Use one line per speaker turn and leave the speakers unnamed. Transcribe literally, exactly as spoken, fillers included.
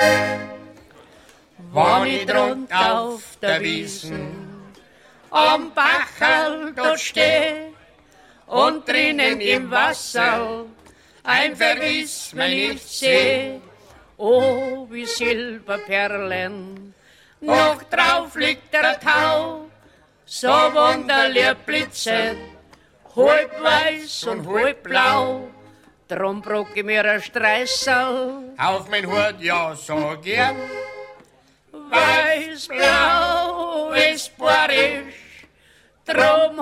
Wann ich drunten auf der Wiesen am Bachel dort steh und drinnen im Wasser ein Verriss mir nicht seh, oh, wie Silberperlen noch drauf liegt der Tau, so wunderlich blitzet, halb weiß und halb blau. Drum brauch ich mir ein Streißel
auf mein Hut, ja, so gern.
Weiß-blau ist borisch, drum